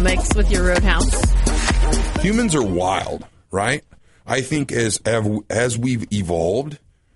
the mix with your Roadhouse. Humans are wild, right? I think as we've evolved,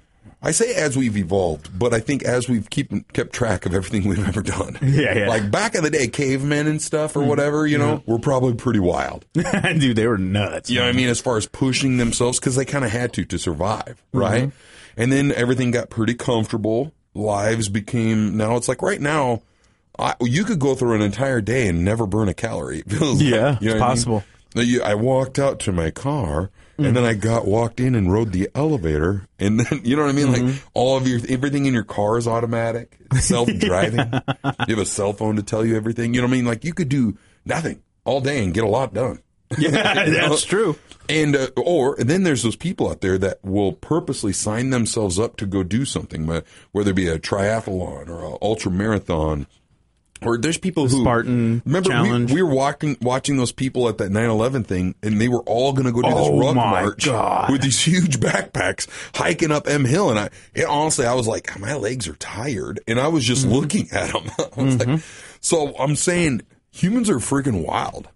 I say as we've evolved, but I think as we've kept track of everything we've ever done. Yeah. Like back in the day, cavemen and stuff or whatever, you know, were probably pretty wild. Dude, they were nuts. You know what I mean? As far as pushing themselves, because they kind of had to survive, right? And then everything got pretty comfortable. Lives became, now it's like right now, you could go through an entire day and never burn a calorie. It feels like, it's possible. I walked out to my car, and then I walked in and rode the elevator, and then, you know what I mean? Like, all of everything in your car is automatic, self-driving. You have a cell phone to tell you everything. You know what I mean? Like, you could do nothing all day and get a lot done. Yeah, that's true. And then there's those people out there that will purposely sign themselves up to go do something, whether it be a triathlon or an ultra marathon. Or there's people who Spartan challenge. We were watching those people at that 9/11 thing, and they were all going to go do this ruck march with these huge backpacks hiking up M Hill. And honestly, I was like, my legs are tired, and I was just looking at them. I was like, so I'm saying humans are freaking wild.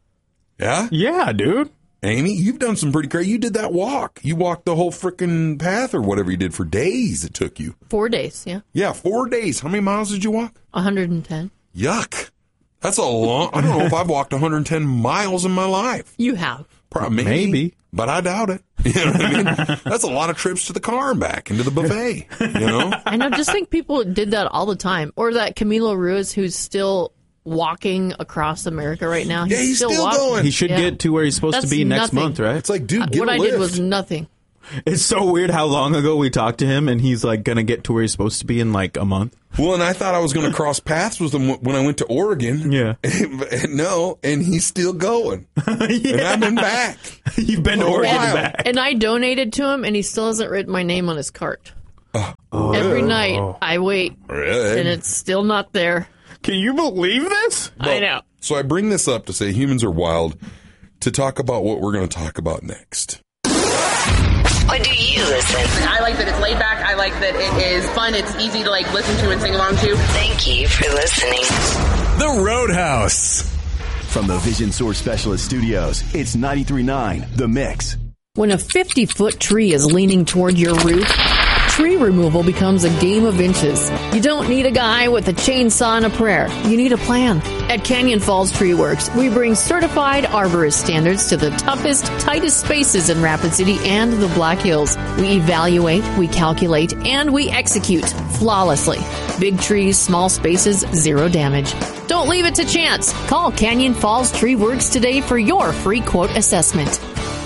Yeah? Yeah, dude. Amy, you've done some pretty crazy. You did that walk. You walked the whole freaking path or whatever you did for days it took you. 4 days, yeah. Yeah, 4 days. How many miles did you walk? 110. Yuck. That's a long, I don't know if I've walked 110 miles in my life. You have. Maybe. But I doubt it. You know what I mean? That's a lot of trips to the car and back and to the buffet, you know? I know, just think people did that all the time. Or that Camilo Ruiz who's still walking across America right now. Yeah, he's still going. He should get to where he's supposed to be next month, right? It's like, dude, get what a I lift. did was nothing. It's so weird how long ago we talked to him, and he's like going to get to where he's supposed to be in like a month. Well, and I thought I was going to cross paths with him when I went to Oregon. Yeah. No, and he's still going. And I've been back. You've been to Oregon and back. And I donated to him, and he still hasn't written my name on his cart. Every night I wait, and it's still not there. Can you believe this? I know. So I bring this up to say humans are wild, to talk about what we're going to talk about next. When do you listen? I like that it's laid back. I like that it is fun. It's easy to like listen to and sing along to. Thank you for listening. The Roadhouse. From the Vision Source Specialist Studios, it's 93.9 The Mix. When a 50-foot tree is leaning toward your roof, tree removal becomes a game of inches. You don't need a guy with a chainsaw and a prayer. You need a plan. At Canyon Falls Tree Works, we bring certified arborist standards to the toughest, tightest spaces in Rapid City and the Black Hills. We evaluate, we calculate, and we execute flawlessly. Big trees, small spaces, zero damage. Don't leave it to chance. Call Canyon Falls Tree Works today for your free quote assessment.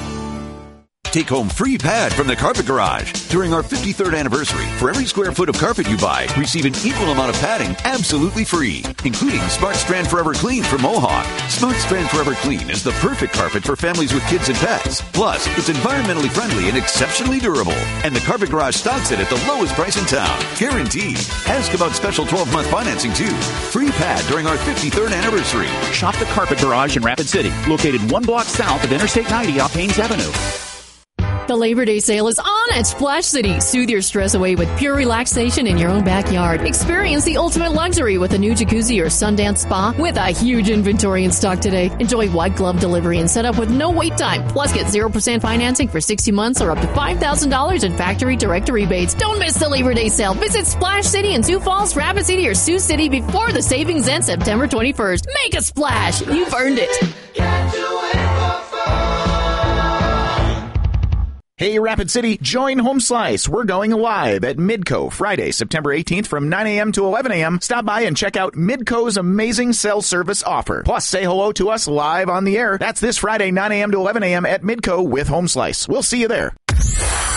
Take home free pad from the Carpet Garage. During our 53rd anniversary, for every square foot of carpet you buy, receive an equal amount of padding absolutely free, including Smart Strand Forever Clean from Mohawk. Smart Strand Forever Clean is the perfect carpet for families with kids and pets. Plus, it's environmentally friendly and exceptionally durable. And the Carpet Garage stocks it at the lowest price in town. Guaranteed. Ask about special 12-month financing, too. Free pad during our 53rd anniversary. Shop the Carpet Garage in Rapid City, located 1 block south of Interstate 90 off Haynes Avenue. The Labor Day sale is on at Splash City. Soothe your stress away with pure relaxation in your own backyard. Experience the ultimate luxury with a new jacuzzi or Sundance spa with a huge inventory in stock today. Enjoy white glove delivery and setup with no wait time. Plus, get 0% financing for 60 months or up to $5,000 in factory direct rebates. Don't miss the Labor Day sale. Visit Splash City in Sioux Falls, Rapid City, or Sioux City before the savings end September 21st. Make a splash. You've earned it. Hey, Rapid City, join Home Slice. We're going live at Midco Friday, September 18th from 9 a.m. to 11 a.m. Stop by and check out Midco's amazing cell service offer. Plus, say hello to us live on the air. That's this Friday, 9 a.m. to 11 a.m. at Midco with Home Slice. We'll see you there.